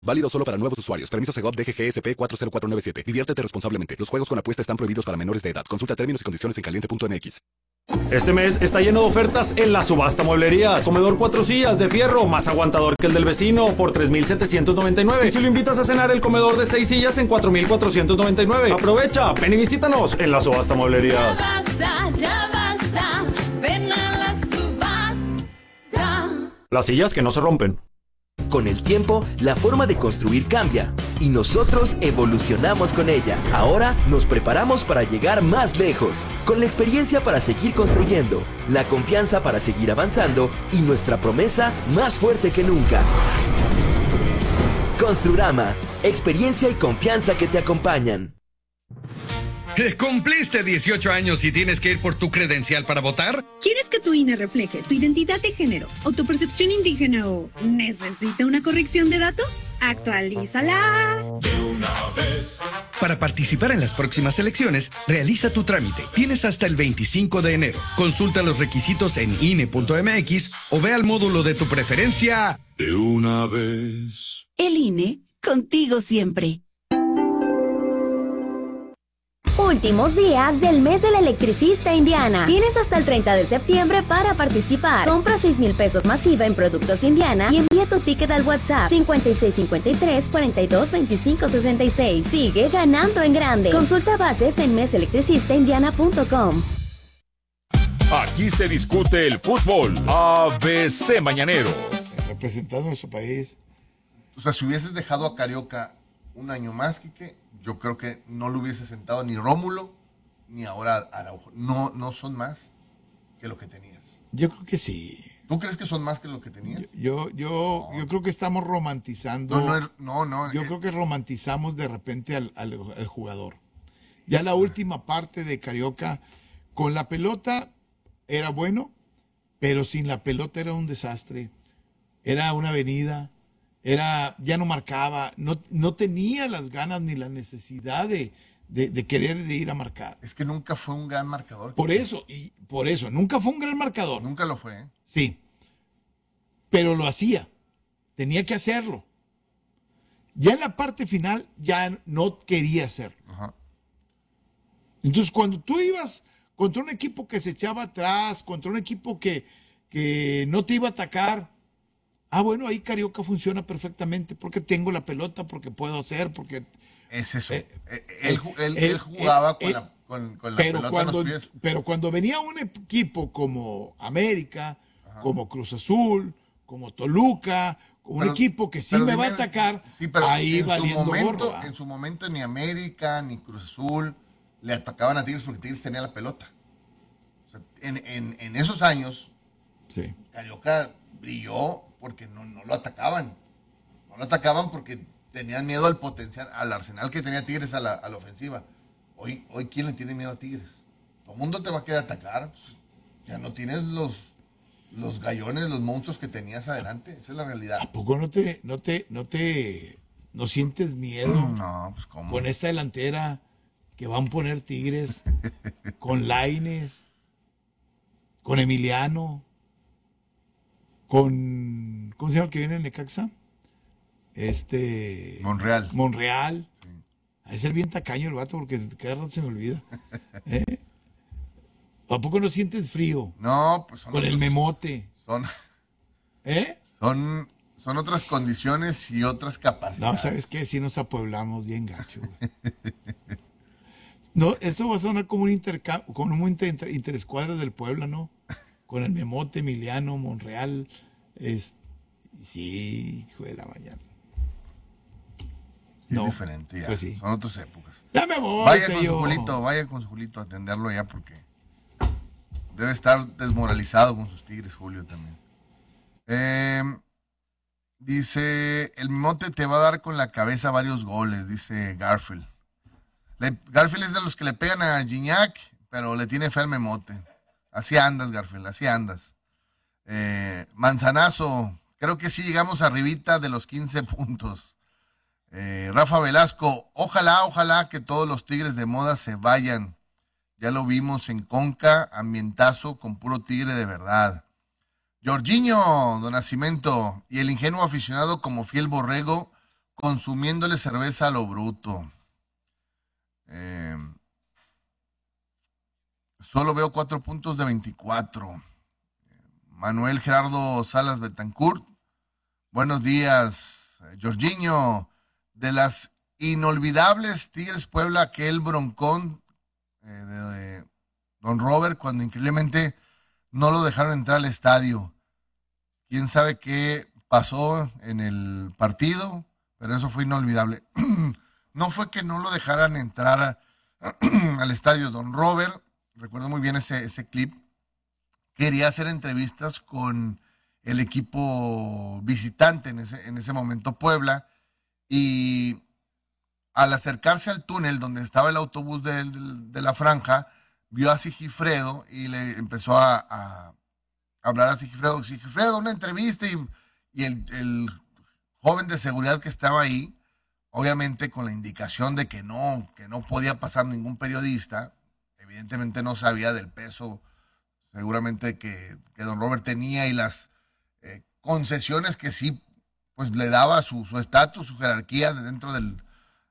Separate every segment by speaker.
Speaker 1: Válido solo para nuevos usuarios. Permiso Segov DGGSP 40497. Diviértete responsablemente. Los juegos con apuesta están prohibidos para menores de edad. Consulta términos y condiciones en caliente.mx.
Speaker 2: Este mes está lleno de ofertas en la subasta mueblerías. Comedor 4 sillas de fierro, más aguantador que el del vecino, por 3,799. Y si lo invitas a cenar, el comedor de 6 sillas en 4,499. Aprovecha, ven y visítanos en la subasta mueblerías.
Speaker 3: Ya basta, ven a la subasta.
Speaker 2: Las sillas que no se rompen.
Speaker 4: Con el tiempo, la forma de construir cambia y nosotros evolucionamos con ella. Ahora nos preparamos para llegar más lejos, con la experiencia para seguir construyendo, la confianza para seguir avanzando y nuestra promesa más fuerte que nunca. Construrama, experiencia y confianza que te acompañan.
Speaker 5: ¿Cumpliste 18 años y tienes que ir por tu credencial para votar?
Speaker 6: ¿Quieres que tu INE refleje tu identidad de género o tu percepción indígena o necesita una corrección de datos? ¡Actualízala!
Speaker 5: De una vez. Para participar en las próximas elecciones, realiza tu trámite. Tienes hasta el 25 de enero. Consulta los requisitos en INE.mx o ve al módulo de tu preferencia. De una vez.
Speaker 6: El INE, contigo siempre.
Speaker 7: Últimos días del mes del electricista Indiana. Tienes hasta el 30 de septiembre para participar. Compra 6,000 pesos masiva en productos Indiana y envía tu ticket al WhatsApp 5653-422566. Sigue ganando en grande. Consulta bases en meselectricistaindiana.com.
Speaker 8: Aquí se discute el fútbol. ABC Mañanero.
Speaker 9: Representando a nuestro país.
Speaker 10: O sea, si hubieses dejado a Carioca un año más, Quique, yo creo que no lo hubiese sentado ni Rómulo ni ahora Araujo. No son más que lo que tenías.
Speaker 9: Yo creo que sí.
Speaker 10: ¿Tú crees que son más que lo que tenías?
Speaker 9: Yo creo que estamos romantizando.
Speaker 10: No.
Speaker 9: Yo creo que romantizamos de repente al jugador. Ya la última parte de Carioca, con la pelota era bueno, pero sin la pelota era un desastre. Era una avenida. Ya no marcaba, no tenía las ganas ni la necesidad de querer de ir a marcar.
Speaker 10: Es que nunca fue un gran marcador.
Speaker 9: Por eso, nunca fue un gran marcador.
Speaker 10: Nunca lo fue, ¿eh?
Speaker 9: Sí, pero lo hacía, tenía que hacerlo. Ya en la parte final ya no quería hacerlo.
Speaker 10: Ajá.
Speaker 9: Entonces cuando tú ibas contra un equipo que se echaba atrás, contra un equipo que no te iba a atacar, bueno, ahí Carioca funciona perfectamente porque tengo la pelota, porque puedo hacer, porque...
Speaker 10: Es eso. Él jugaba con la pelota en los pies.
Speaker 9: Pero cuando venía un equipo como América, como Cruz Azul, como Toluca, un equipo que sí me va a atacar, ahí valiendo gorro.
Speaker 10: En su momento ni América ni Cruz Azul le atacaban a Tigres porque Tigres tenía la pelota. O sea, en esos años,
Speaker 9: sí,
Speaker 10: Carioca brilló porque no lo atacaban. No lo atacaban porque tenían miedo al potencial, al arsenal que tenía Tigres a la ofensiva. Hoy, ¿quién le tiene miedo a Tigres? Todo el mundo te va a querer atacar. Pues, ya no tienes los gallones, los monstruos que tenías adelante. Esa es la realidad.
Speaker 9: ¿A poco no sientes miedo?
Speaker 10: No, pues cómo.
Speaker 9: Con esta delantera que van a poner Tigres, con Lainez, con Emiliano, con, ¿cómo se llama el que viene en Necaxa? Monreal. Sí. Ha de ser bien tacaño el vato porque cada rato se me olvida. ¿A poco no sientes frío?
Speaker 10: No, pues
Speaker 9: con el memote.
Speaker 10: Son otras condiciones y otras capacidades.
Speaker 9: No, ¿sabes qué? Sí nos apueblamos bien gacho, güey. No, esto va a sonar como un interescuadro del Puebla, ¿no? Con el memote, Emiliano, Monreal. Sí, hijo de la mañana.
Speaker 10: Es diferente ya.
Speaker 9: Pues sí.
Speaker 10: Son otras épocas.
Speaker 9: Ya me voy.
Speaker 10: Vaya con su Julito a atenderlo ya porque debe estar desmoralizado con sus Tigres, Julio, también. Dice, el memote te va a dar con la cabeza varios goles, dice Garfield. Garfield es de los que le pegan a Gignac, pero le tiene fe al memote. Así andas, Garfield, así andas. Manzanazo, creo que sí llegamos arribita de los 15 puntos. Rafa Velasco, ojalá que todos los Tigres de moda se vayan. Ya lo vimos en Conca, ambientazo con puro tigre de verdad. Jorginho, Don Nacimiento, y el ingenuo aficionado como fiel borrego consumiéndole cerveza a lo bruto. Solo veo 4 puntos de 24. Manuel Gerardo Salas Betancourt. Buenos días, Jorginho. De las inolvidables Tigres Puebla, aquel broncón de Don Robert, cuando increíblemente no lo dejaron entrar al estadio. Quién sabe qué pasó en el partido, pero eso fue inolvidable. No fue que no lo dejaran entrar al estadio. Don Robert, recuerdo muy bien ese clip, quería hacer entrevistas con el equipo visitante en ese momento, Puebla, y al acercarse al túnel donde estaba el autobús de la franja, vio a Sigifredo y le empezó a hablar a Sigifredo. Sigifredo, una entrevista, y el joven de seguridad que estaba ahí, obviamente con la indicación de que no podía pasar ningún periodista, evidentemente no sabía del peso seguramente que don Robert tenía y las concesiones que sí pues le daba su estatus, su jerarquía dentro del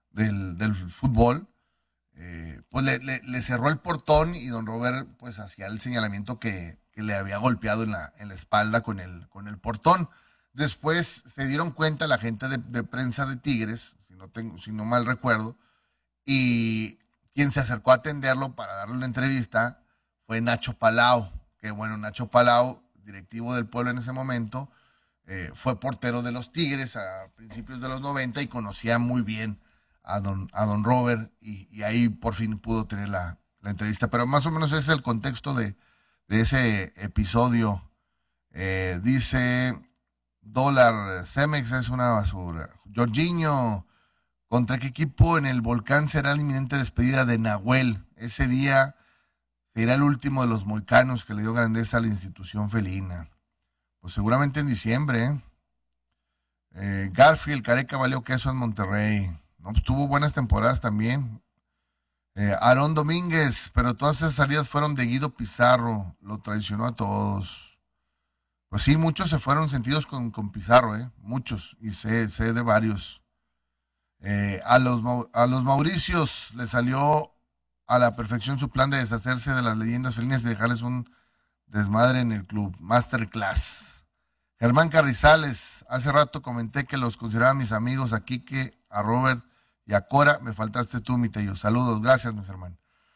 Speaker 10: fútbol, pues le cerró el portón y don Robert pues hacía el señalamiento que le había golpeado en la espalda con el portón. Después se dieron cuenta la gente de prensa de Tigres, si no mal recuerdo, y quien se acercó a atenderlo para darle una entrevista fue Nacho Palau, que bueno, Nacho Palau, directivo del Puebla en ese momento, fue portero de los Tigres a principios de los 90 y conocía muy bien a don Robert, y ahí por fin pudo tener la entrevista. Pero más o menos ese es el contexto de ese episodio. Dice Dólar, Cemex es una basura. Jorginho, ¿contra qué equipo en el Volcán será la inminente despedida de Nahuel? Ese día será el último de los moicanos que le dio grandeza a la institución felina. Pues seguramente en diciembre. Garfield, Careca valió queso en Monterrey. No, pues tuvo buenas temporadas también. Aarón Domínguez, pero todas esas salidas fueron de Guido Pizarro, lo traicionó a todos. Pues sí, muchos se fueron sentidos con Pizarro, muchos, y sé de varios. A los Mauricios les salió a la perfección su plan de deshacerse de las leyendas felinas y dejarles un desmadre en el club. Masterclass. Germán Carrizales, hace rato comenté que los consideraba mis amigos, a Quique, a Robert y a Cora. Me faltaste tú, mi Tello. Saludos, gracias, mi Germán.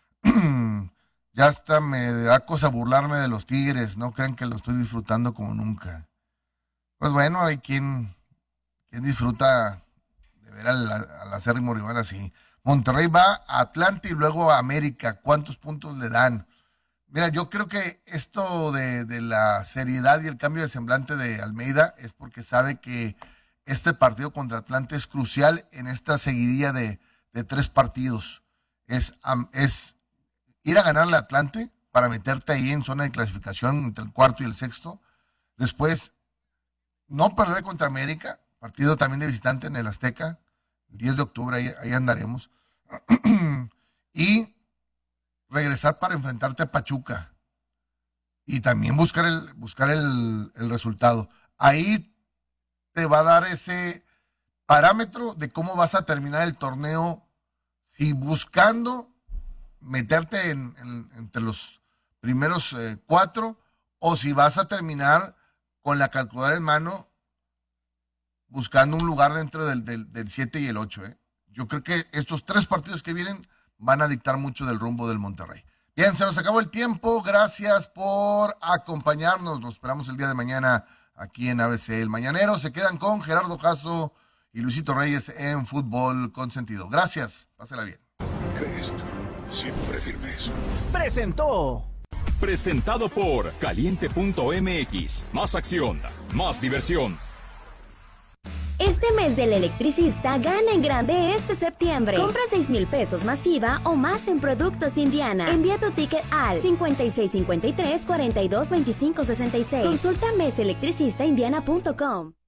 Speaker 10: Ya hasta me da cosa burlarme de los Tigres, no crean que lo estoy disfrutando como nunca. Pues bueno, hay quien disfruta de ver al acérrimo rival así. Monterrey va a Atlanta y luego a América. ¿Cuántos puntos le dan? Mira, yo creo que esto de la seriedad y el cambio de semblante de Almeida es porque sabe que este partido contra Atlanta es crucial en esta seguidilla de 3 partidos. Es ir a ganarle a Atlante para meterte ahí en zona de clasificación entre el 4º y el 6º. Después, no perder contra América, partido también de visitante en el Azteca, el 10 de octubre, ahí andaremos. Y regresar para enfrentarte a Pachuca y también buscar el resultado. Ahí te va a dar ese parámetro de cómo vas a terminar el torneo, si buscando meterte entre los primeros 4 o si vas a terminar con la calculadora en mano buscando un lugar dentro del 7 y el 8. Yo creo que estos 3 partidos que vienen van a dictar mucho del rumbo del Monterrey. Bien, se nos acabó el tiempo. Gracias por acompañarnos. Nos esperamos el día de mañana aquí en ABC El Mañanero. Se quedan con Gerardo Jasso y Luisito Reyes en Fútbol con Sentido. Gracias. Pásela bien.
Speaker 11: Cristo, siempre firmes.
Speaker 8: Presentado por Caliente.mx. Más acción, más diversión.
Speaker 7: Este mes del electricista gana en grande este septiembre. Compra 6,000 pesos masiva o más en productos Indiana. Envía tu ticket al 5653-422566. Consulta meselectricistaindiana.com.